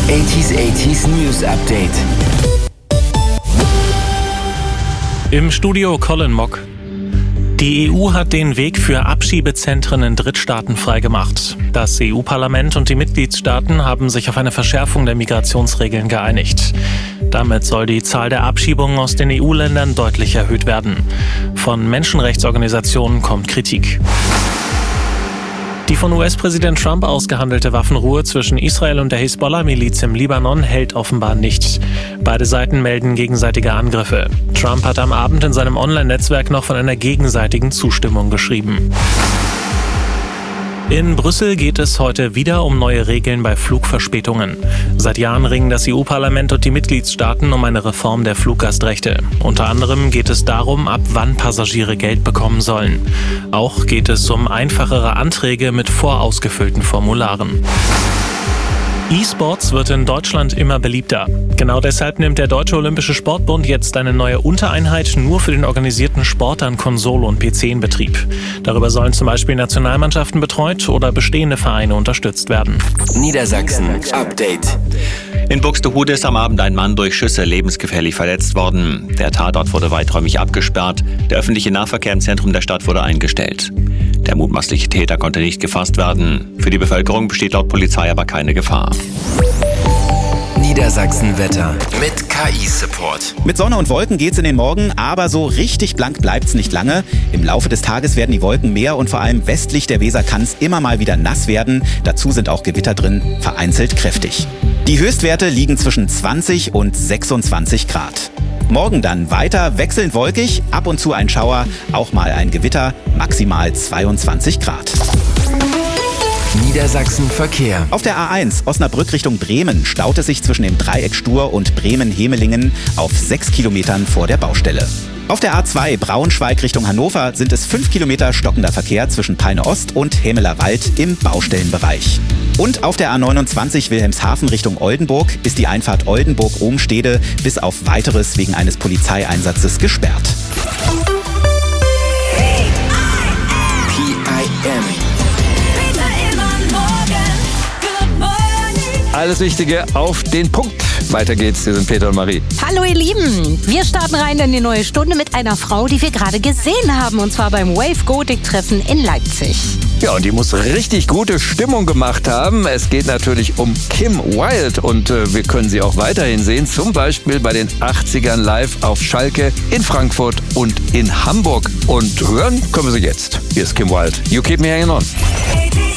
80s News Update. Im Studio Colin Mock. Die EU hat den Weg für Abschiebezentren in Drittstaaten freigemacht. Das EU-Parlament und die Mitgliedstaaten haben sich auf eine Verschärfung der Migrationsregeln geeinigt. Damit soll die Zahl der Abschiebungen aus den EU-Ländern deutlich erhöht werden. Von Menschenrechtsorganisationen kommt Kritik. Die von US-Präsident Trump ausgehandelte Waffenruhe zwischen Israel und der Hisbollah-Miliz im Libanon hält offenbar nicht. Beide Seiten melden gegenseitige Angriffe. Trump hat am Abend in seinem Online-Netzwerk noch von einer gegenseitigen Zustimmung geschrieben. In Brüssel geht es heute wieder um neue Regeln bei Flugverspätungen. Seit Jahren ringen das EU-Parlament und die Mitgliedstaaten um eine Reform der Fluggastrechte. Unter anderem geht es darum, ab wann Passagiere Geld bekommen sollen. Auch geht es um einfachere Anträge mit vorausgefüllten Formularen. E-Sports wird in Deutschland immer beliebter. Genau deshalb nimmt der Deutsche Olympische Sportbund jetzt eine neue Untereinheit nur für den organisierten Sport an Konsole und PC in Betrieb. Darüber sollen zum Beispiel Nationalmannschaften betreut oder bestehende Vereine unterstützt werden. Niedersachsen Update. In Buxtehude ist am Abend ein Mann durch Schüsse lebensgefährlich verletzt worden. Der Tatort wurde weiträumig abgesperrt. Der öffentliche Nahverkehr im Zentrum der Stadt wurde eingestellt. Der mutmaßliche Täter konnte nicht gefasst werden. Für die Bevölkerung besteht laut Polizei aber keine Gefahr. Niedersachsen Wetter mit KI-Support. Mit Sonne und Wolken geht's in den Morgen, aber so richtig blank bleibt's nicht lange. Im Laufe des Tages werden die Wolken mehr und vor allem westlich der Weser kann's immer mal wieder nass werden. Dazu sind auch Gewitter drin, vereinzelt kräftig. Die Höchstwerte liegen zwischen 20 und 26 Grad. Morgen dann weiter wechselnd wolkig, ab und zu ein Schauer, auch mal ein Gewitter, maximal 22 Grad. Niedersachsen Verkehr. Auf der A1 Osnabrück Richtung Bremen staut es sich zwischen dem Dreieck Stur und Bremen-Hemelingen auf 6 Kilometern vor der Baustelle. Auf der A2 Braunschweig Richtung Hannover sind es 5 Kilometer stockender Verkehr zwischen Peine Ost und Hämeler Wald im Baustellenbereich. Und auf der A29 Wilhelmshaven Richtung Oldenburg ist die Einfahrt Oldenburg-Ohmstede bis auf Weiteres wegen eines Polizeieinsatzes gesperrt. PIM. Alles Wichtige auf den Punkt. Weiter geht's, hier sind Peter und Marie. Hallo ihr Lieben, wir starten rein in die neue Stunde mit einer Frau, die wir gerade gesehen haben, und zwar beim Wave Gothic Treffen in Leipzig. Ja, und die muss richtig gute Stimmung gemacht haben. Es geht natürlich um Kim Wilde und wir können sie auch weiterhin sehen, zum Beispiel bei den 80ern live auf Schalke, in Frankfurt und in Hamburg. Und hören können wir sie jetzt. Hier ist Kim Wilde. You keep me hanging on.